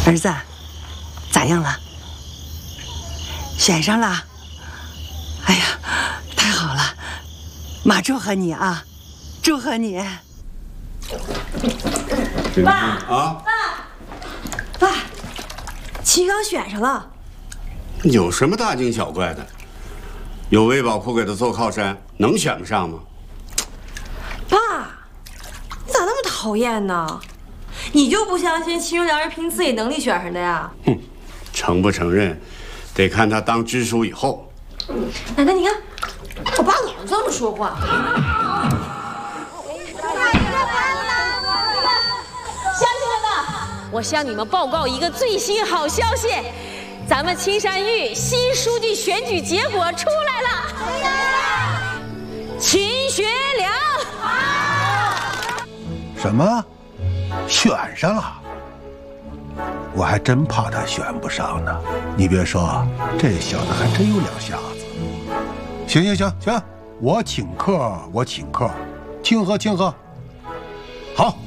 儿子，咋样了？选上了？哎呀，太好了！妈祝贺你啊，祝贺你！ 爸啊， 爸，齐刚选上了。 有什么大惊小怪的？有魏宝库给他做靠山，能选不上吗？ 爸，你咋那么讨厌呢？你就不相信齐荣良是凭自己能力选上的呀？ 哼，承不承认，得看他当支书以后。 奶奶，你看，我爸老这么说话。 乡亲们们，我向你们报告一个最新好消息，咱们青山峪新书记选举结果出来了，秦学良。 什么？选上了？我还真怕他选不上呢。你别说，这小子还真有两下子。行，我请客，请喝。好。